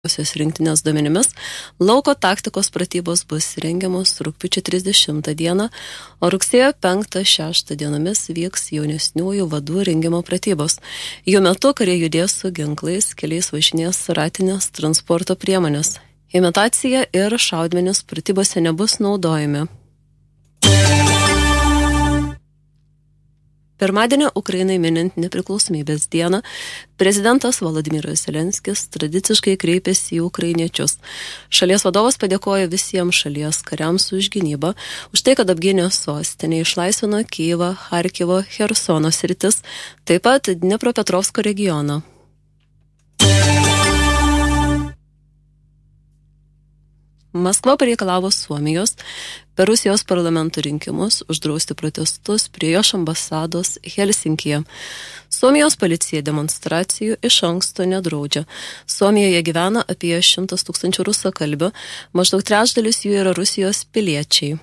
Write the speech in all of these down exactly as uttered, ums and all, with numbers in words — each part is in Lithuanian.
rinktinės duomenimis, lauko taktikos pratybos bus rengiamos rugpjūčio trisdešimtą dieną, o rugsėjo penktą šeštą dienomis vyks jaunesniųjų vadų rengimo pratybos. Jų metu kariai judės su ginklais, keliais važinės ratinės transporto priemonės. Imitacija ir šaudmenis pratybose nebus naudojami. Pirmadienį Ukrainai minint nepriklausomybės dieną, prezidentas Volodymyras Zelenskis tradiciškai kreipėsi į ukrainiečius. Šalies vadovas padėkojo visiems šalies kariams už gynybą, už tai, kad apgynė sostinę, išlaisvino Kijevą, Charkivo, Chersono sritis, taip pat Dnepropetrovsko regioną. Maskva pareikalavo Suomijos per Rusijos parlamento rinkimus uždrausti protestus prie jos ambasados Helsinkyje. Suomijos policija demonstracijų iš anksto nedraudžia. Suomijoje gyvena apie šimtas tūkstančių rusakalbių, maždaug trečdalis jų yra Rusijos piliečiai.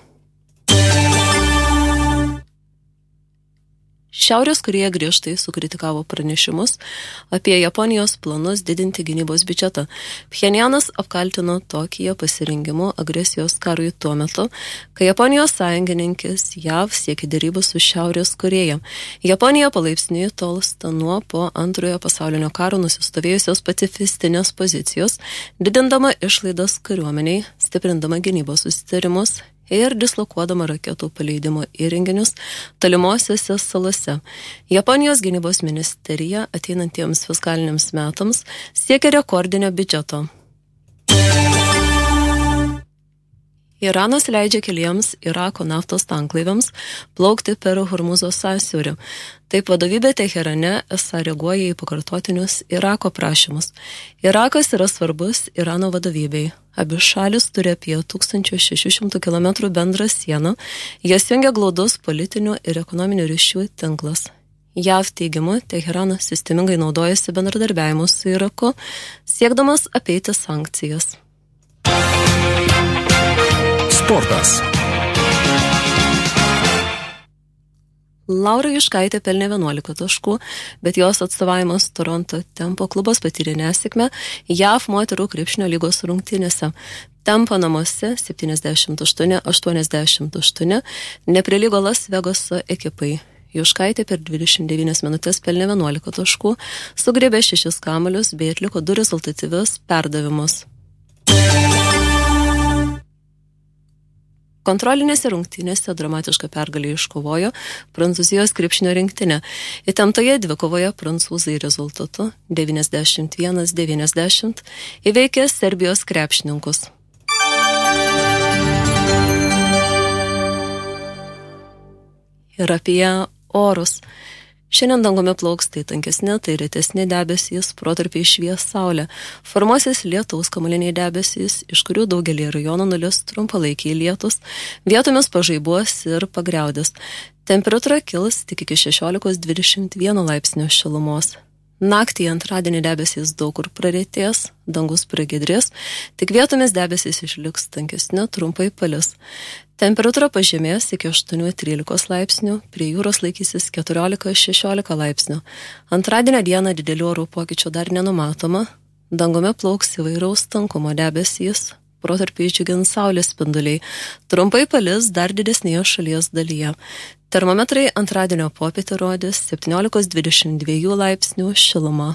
Šiaurės Korėja griežtai sukritikavo pranešimus apie Japonijos planus didinti gynybos biudžetą. Pchenjanas apkaltino Tokiją pasirengimu agresijos karui tuo metu, kai Japonijos sąjungininkės J A V siekia derybų su Šiaurės Korėja. Japonija palaipsniui tolsta nuo po antrojo pasaulinio karo nusistovėjusios pacifistinės pozicijos, didindama išlaidas kariuomeniai, stiprindama gynybos susitarimus ir dislokuodama raketų paleidimo įrenginius tolimosiose salose. Japonijos gynybos ministerija ateinantiems fiskaliniams metams siekia rekordinio biudžeto. Iranas leidžia keliems Irako naftos tanklaiviams plaukti per Hormuzo sąsiaurį. Taip vadovybė Teherane esą reaguoja į pakartotinius Irako prašymus. Irakas yra svarbus Irano vadovybei. Abi šalis turi apie tūkstantis šeši šimtai kilometrų bendrą sieną. Jas jungia glaudus politinių ir ekonominių ryšių tinklas. J A V teigimu, Teheranas sistemingai naudojasi bendradarbiavimu su Iraku, siekdamas apeiti sankcijas. Sportas. Laura Juškaitė pelnė vienuolika taškų, bet jos atstovavimas Toronto Tempo klubas patyrė nesėkmę J A V moterų krepšinio lygos rungtynėse. Tempo namuose septyniasdešimt aštuoni aštuoniasdešimt aštuoni neprilygo Las Vegaso ekipai. Juškaitė per dvidešimt devynias minutės pelnė vienuolika taškų, sugriebė šešis kamuolius bei atliko du rezultatyvius perdavimus. Kontrolinėse rungtynėse dramatišką pergalę iškovojo Prancūzijos krepšinio rinktinė. Įtemptoje dvikovoje prancūzai rezultatu devyniasdešimt vienas devyniasdešimt įveikė Serbijos krepšininkus. Ir apie orus. Šiandien dangumi plauks tai tankesni, tai retesni debesys, protarpiai švies saulė. Formuosis lietaus kamuoliniai debesys, iš kurių daugelį rajonų nulis trumpalaikiai lietus, vietomis pažaibuos ir pagriaudės. Temperatūra kils tik iki šešiolikos dvidešimt vieno laipsnio šilumos. Naktį antradienį debesys daug kur praretės, dangus pragiedrės, tik vietomis debesys išliks tankesni, trumpai palis. Temperatūra pažemės iki aštuoni trylika laipsnių, prie jūros laikysis keturiolika šešiolika laipsnių. Antradienio dieną didelių orų pokyčių dar nenumatoma, dangumi plauks įvairaus tankumo debesys, protarpiais džiugins saulės spinduliai, trumpai palis dar didesnėje šalies dalyje. Termometrai antradienio popietę rodys septyniolika dvidešimt dva laipsnių šilumą.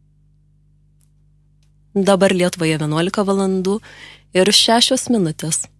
Dabar Lietuvoje vienuolika valandų ir šešios minutės.